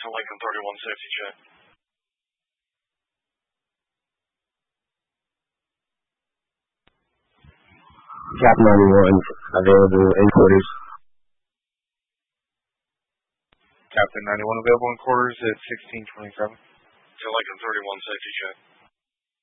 to Lincoln 31 safety check. Cap 91, available in quarters. Captain 91 available in quarters at 1627. To Lincoln 31 safety check.